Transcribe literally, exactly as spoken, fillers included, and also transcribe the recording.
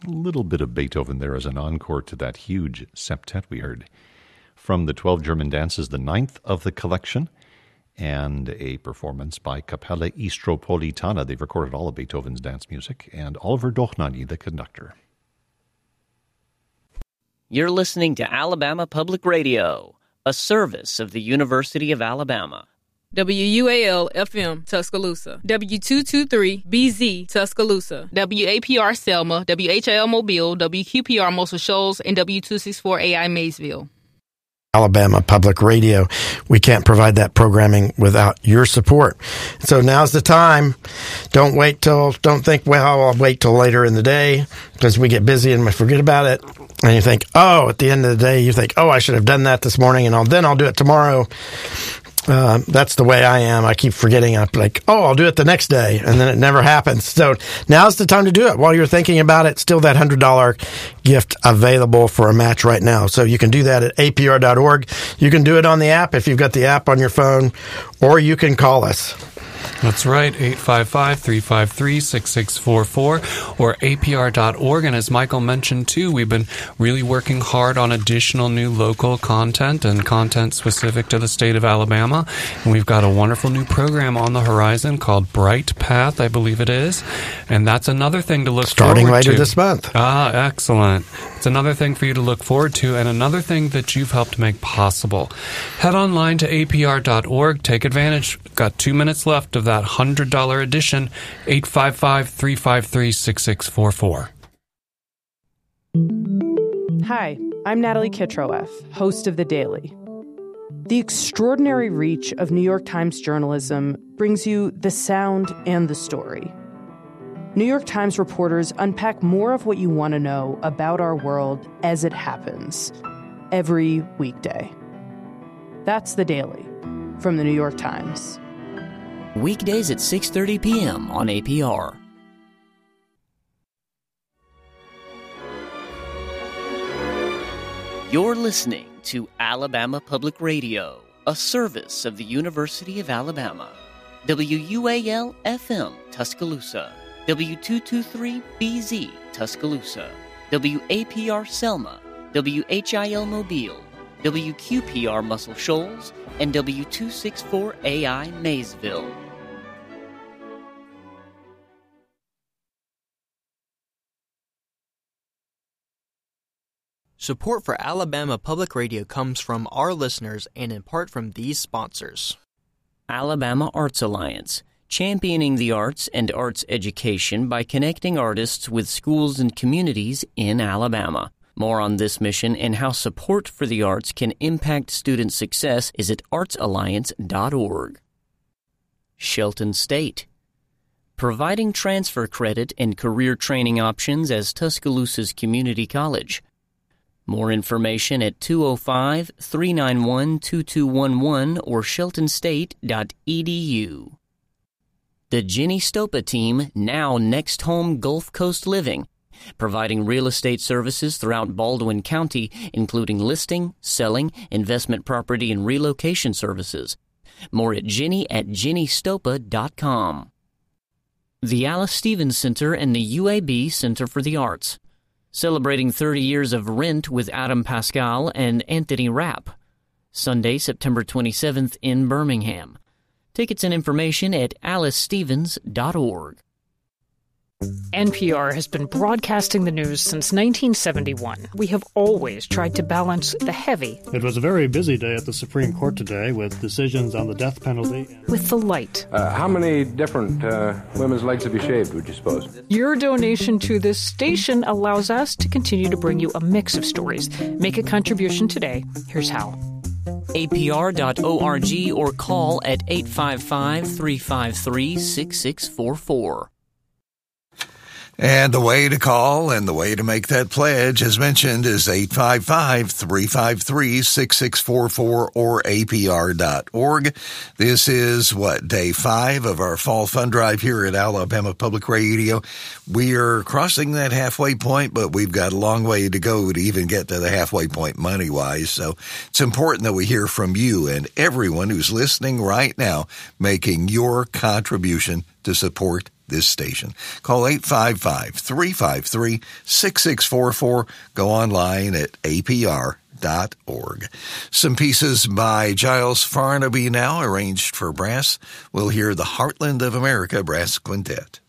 A little bit of Beethoven there as an encore to that huge septet we heard. From the twelve German dances, the ninth of the collection, and a performance by Capella Istropolitana. They've recorded all of Beethoven's dance music, and Oliver Dochnani, the conductor. You're listening to Alabama Public Radio, a service of the University of Alabama. W U A L F M Tuscaloosa, W two twenty-three B Z Tuscaloosa, W A P R Selma, W H I L Mobile, W Q P R Muscle Shoals, and W two sixty-four A I Maysville. Alabama Public Radio. We can't provide that programming without your support. So now's the time. Don't wait till, don't think, well, I'll wait till later in the day, because we get busy and we forget about it. And you think, oh, at the end of the day, you think, oh, I should have done that this morning, and I'll, then I'll do it tomorrow. Uh, that's the way I am. I keep forgetting. I'm like, oh, I'll do it the next day. And then it never happens. So now's the time to do it. While you're thinking about it, still that one hundred dollars gift available for a match right now. So you can do that at A P R dot org. You can do it on the app if you've got the app on your phone, or you can call us. That's right, eight five five, three five three, six six four four or A P R dot org. And as Michael mentioned, too, we've been really working hard on additional new local content and content specific to the state of Alabama. And we've got a wonderful new program on the horizon called Bright Path, I believe it is. And that's another thing to look Starting forward to. Starting later this month. Ah, excellent. It's another thing for you to look forward to, and another thing that you've helped make possible. Head online to A P R dot org. Take advantage. Got two minutes left of that one hundred dollars edition. eight five five, three five three, six six four four. Hi, I'm Natalie Kitroeff, host of The Daily. The extraordinary reach of New York Times journalism brings you the sound and the story. New York Times reporters unpack more of what you want to know about our world as it happens, every weekday. That's The Daily from The New York Times. Weekdays at six thirty p.m. on A P R. You're listening to Alabama Public Radio, a service of the University of Alabama. W U A L F M Tuscaloosa, W two twenty-three B Z Tuscaloosa, W A P R Selma, W H I L Mobile, W Q P R Muscle Shoals, and W two sixty-four A I Maysville. Support for Alabama Public Radio comes from our listeners and in part from these sponsors. Alabama Arts Alliance, championing the arts and arts education by connecting artists with schools and communities in Alabama. More on this mission and how support for the arts can impact student success is at arts alliance dot org. Shelton State, providing transfer credit and career training options as Tuscaloosa's community college. More information at two oh five, three nine one, two two one one or shelton state dot e d u. The Jenny Stopa team, now Next Home Gulf Coast Living, providing real estate services throughout Baldwin County, including listing, selling, investment property, and relocation services. More at Jenny at jenny stopa dot com. The Alice Stevens Center and the U A B Center for the Arts, celebrating thirty years of Rent with Adam Pascal and Anthony Rapp. Sunday, September twenty-seventh in Birmingham. Tickets and information at alice stevens dot org. N P R has been broadcasting the news since nineteen seventy-one. We have always tried to balance the heavy. It was a very busy day at the Supreme Court today with decisions on the death penalty. With the light. Uh, how many different uh, women's legs have you shaved, would you suppose? Your donation to this station allows us to continue to bring you a mix of stories. Make a contribution today. Here's how. A P R dot org or call at eight five five, three five three, six six four four. And the way to call and the way to make that pledge, as mentioned, is eight five five, three five three, six six four four or A P R dot org. This is, what, day five of our fall fund drive here at Alabama Public Radio. We are crossing that halfway point, but we've got a long way to go to even get to the halfway point money-wise. So it's important that we hear from you and everyone who's listening right now, making your contribution to support this station. Call eight five five, three five three, six six four four. Go online at A P R dot org. Some pieces by Giles Farnaby now, arranged for brass. We'll hear the Heartland of America Brass Quintet.